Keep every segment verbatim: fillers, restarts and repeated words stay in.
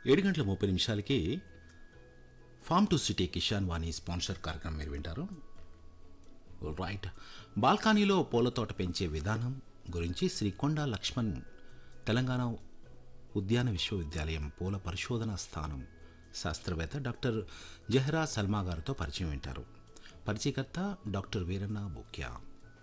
ఏడు గంటల ముప్పై నిమిషాలకి form to city Kishan Vani sponsor కార్యక్రమం మీరు వింటారు. రైట్, బాల్కనీలో పూల తోట పెంచే విధానం గురించి శ్రీ కొండా లక్ష్మణ్ తెలంగాణ ఉద్యాన విశ్వవిద్యాలయం పూల పరిశోధనా స్థానం శాస్త్రవేత్త డాక్టర్ జహ్రా సల్మా గారితో పరిచయం వింటారు. పరిచయకర్త doctor Veeranna Bukya.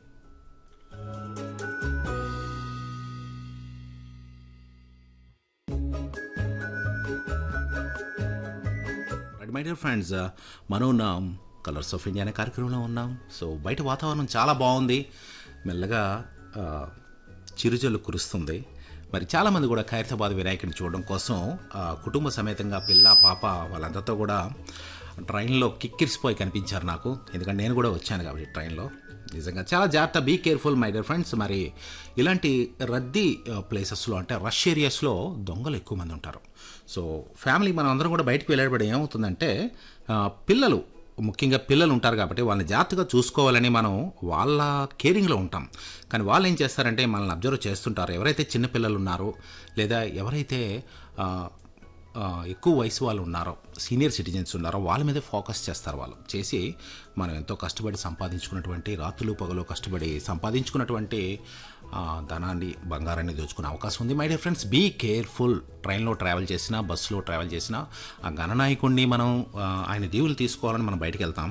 My dear friends, మనం ఉన్నాం కలర్స్ ఆఫ్ ఇండియా అనే కార్యక్రమంలో ఉన్నాం. సో బయట వాతావరణం చాలా బాగుంది, మెల్లగా చిరుజల్లు కురుస్తుంది. మరి చాలామంది కూడా ఖైరతాబాద్ వినాయకుడిని చూడడం కోసం కుటుంబ సమేతంగా పిల్ల పాప వాళ్ళందరితో కూడా ట్రైన్లో కిక్కిరిసిపోయి కనిపించారు నాకు. ఎందుకంటే నేను కూడా వచ్చాను కాబట్టి ట్రైన్లో. నిజంగా చాలా జాగ్రత్త, be careful my dear friends. మరి ఇలాంటి రద్దీ ప్లేసెస్లో అంటే రష్ ఏరియాస్లో దొంగలు ఎక్కువ మంది ఉంటారు. సో ఫ్యామిలీ మనం అందరం కూడా బయటకు వెళ్ళేటప్పుడు ఏమవుతుందంటే పిల్లలు, ముఖ్యంగా పిల్లలు ఉంటారు కాబట్టి వాళ్ళని జాగ్రత్తగా చూసుకోవాలని మనం వాళ్ళ కేరింగ్లో ఉంటాం. కానీ వాళ్ళు ఏం చేస్తారంటే మనల్ని అబ్జర్వ్ చేస్తుంటారు. ఎవరైతే చిన్నపిల్లలు ఉన్నారో లేదా ఎవరైతే ఎక్కువ వయసు వాళ్ళు ఉన్నారో, సీనియర్ సిటిజన్స్ ఉన్నారో వాళ్ళ మీదే ఫోకస్ చేస్తారు. వాళ్ళు చేసి మనం ఎంతో కష్టపడి సంపాదించుకున్నటువంటి, రాత్రులు పగలు కష్టపడి సంపాదించుకున్నటువంటి ధనాన్ని, బంగారాన్ని దోచుకునే అవకాశం ఉంది. My dear friends, be careful. ట్రైన్లో ట్రావెల్ చేసినా, బస్సులో ట్రావెల్ చేసినా ఆ గణనాయకుడిని మనం ఆయన దీవులు తీసుకోవాలని మనం బయటికి వెళ్తాం.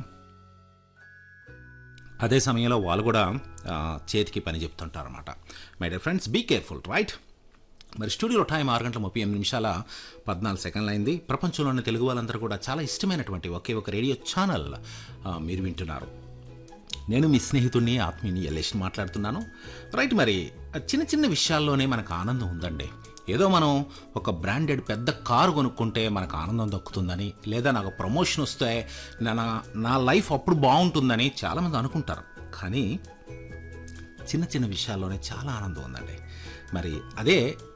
అదే సమయంలో వాళ్ళు కూడా చేతికి పని చెప్తుంటారు అనమాట. My dear friends, be careful. Right, మరి స్టూడియోలో టైం ఆరు గంటల ముప్పై ఎనిమిది నిమిషాల పద్నాలుగు సెకండ్లు అయింది. ప్రపంచంలోని తెలుగు వాళ్ళందరూ కూడా చాలా ఇష్టమైనటువంటి ఒకే ఒక రేడియో ఛానల్ మీరు వింటున్నారు. నేను మీ స్నేహితుడిని, ఆత్మీయుని ఎల్లేష్ని మాట్లాడుతున్నాను. రైట్, మరి చిన్న చిన్న విషయాల్లోనే మనకు ఆనందం ఉందండి. ఏదో మనం ఒక బ్రాండెడ్ పెద్ద కారు కొనుక్కుంటే మనకు ఆనందం దక్కుతుందని, లేదా నాకు ప్రమోషన్ వస్తే నా నా లైఫ్ అప్పుడు బాగుంటుందని చాలామంది అనుకుంటారు. కానీ చిన్న చిన్న విషయాల్లోనే చాలా ఆనందం ఉందండి. మరి అదే